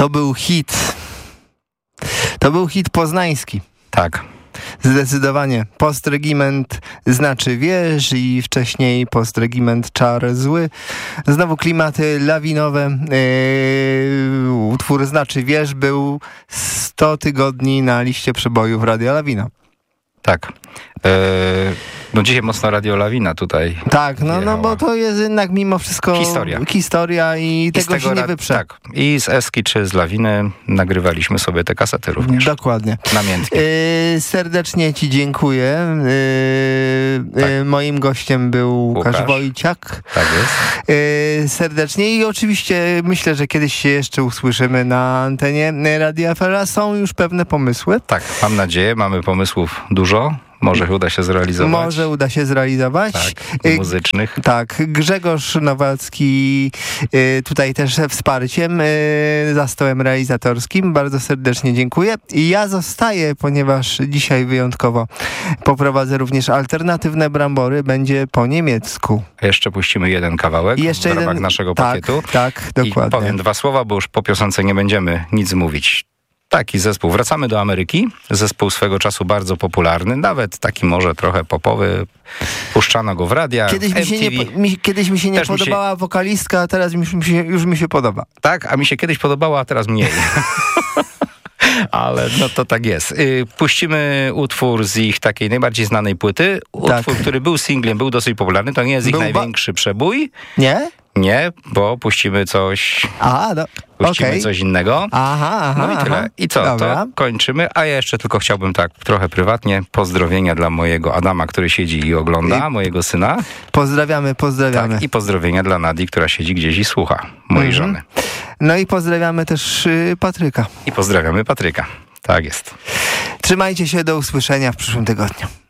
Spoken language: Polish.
To był hit. To był hit poznański. Tak. Zdecydowanie. Postregiment znaczy wierz i wcześniej postregiment czar zły. Znowu klimaty lawinowe. Utwór znaczy wierz był 100 tygodni na liście przebojów Radia Lawina. Tak. No dzisiaj mocno Radio Lawina tutaj. Tak, no bo to jest jednak mimo wszystko historia i tego się nie wyprze. Tak. I z Eski czy z Lawiny nagrywaliśmy sobie te kasety również. Dokładnie. Namiętnie. Serdecznie ci dziękuję. Tak. Moim gościem był Łukasz Wojciak. Tak jest. Serdecznie i oczywiście myślę, że kiedyś się jeszcze usłyszymy na antenie Radia FR. Są już pewne pomysły. Tak, mam nadzieję. Mamy pomysłów dużo. Może uda się zrealizować. Tak, muzycznych. Tak, Grzegorz Nowacki tutaj też wsparciem za stołem realizatorskim. Bardzo serdecznie dziękuję. I ja zostaję, ponieważ dzisiaj wyjątkowo poprowadzę również alternatywne brambory. Będzie po niemiecku. Jeszcze puścimy jeden kawałek w ramach naszego pakietu. Tak, dokładnie. I powiem 2 słowa, bo już po piosence nie będziemy nic mówić. Taki zespół. Wracamy do Ameryki. Zespół swego czasu bardzo popularny, nawet taki może trochę popowy. Puszczano go w radiach, Kiedyś mi się nie podobała wokalistka, a teraz już mi się podoba. Tak, a mi się kiedyś podobała, a teraz mniej. Ale no to tak jest. Puścimy utwór z ich takiej najbardziej znanej płyty. Utwór, który był singlem, był dosyć popularny. To nie jest ich największy przebój. Nie? Nie, bo puścimy coś... Puścimy coś innego. No i tyle. I co? Dobra. To kończymy. A ja jeszcze tylko chciałbym tak trochę prywatnie pozdrowienia dla mojego Adama, który siedzi i ogląda, mojego syna. Pozdrawiamy. Tak, i pozdrowienia dla Nadii, która siedzi gdzieś i słucha mojej żony. No i pozdrawiamy też Patryka. I pozdrawiamy Patryka. Tak jest. Trzymajcie się, do usłyszenia w przyszłym tygodniu.